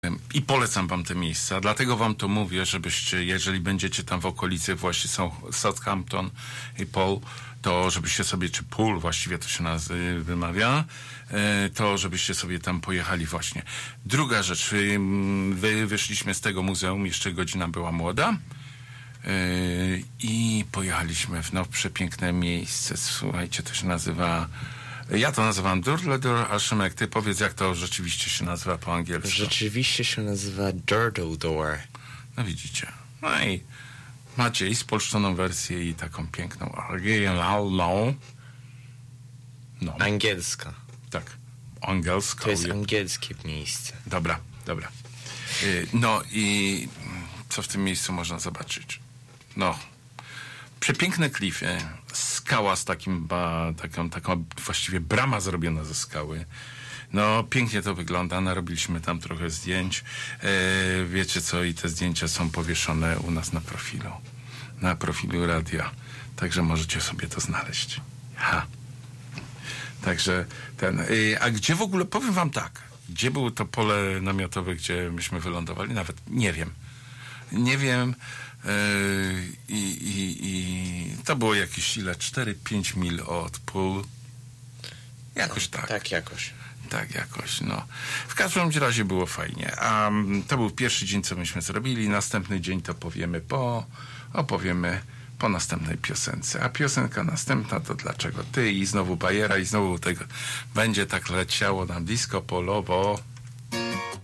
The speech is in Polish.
I polecam wam te miejsca, dlatego wam to mówię, żebyście, jeżeli będziecie tam w okolicy, właśnie są Southampton i Poole, to żebyście sobie, czy Poole właściwie to się wymawia, to żebyście sobie tam pojechali właśnie. Druga rzecz, wyszliśmy z tego muzeum, jeszcze godzina była młoda, i pojechaliśmy w przepiękne miejsce, słuchajcie, to się nazywa... Ja to nazywam Durledur, a Szymek, ty powiedz, jak to rzeczywiście się nazywa po angielsku. Rzeczywiście się nazywa Durdledor. No widzicie. No i macie i spolszczoną wersję i taką piękną oryginalną. No. Angielska. Tak, angielska. To jest angielskie miejsce. Dobra. No i co w tym miejscu można zobaczyć? No, przepiękne klify, skała z taką właściwie brama zrobiona ze skały. No, pięknie to wygląda, narobiliśmy tam trochę zdjęć. Wiecie co, i te zdjęcia są powieszone u nas na profilu radia. Także możecie sobie to znaleźć. Także a gdzie w ogóle, powiem wam tak, gdzie było to pole namiotowe, gdzie myśmy wylądowali? Nawet nie wiem. I to było jakieś 4-5 mil od Poole. Jakoś tak. Tak jakoś, no. W każdym razie było fajnie. A to był pierwszy dzień, co myśmy zrobili. Następny dzień to opowiemy po następnej piosence. A piosenka następna to Dlaczego ty? I znowu bajera, i znowu tego będzie tak leciało nam disco polowo.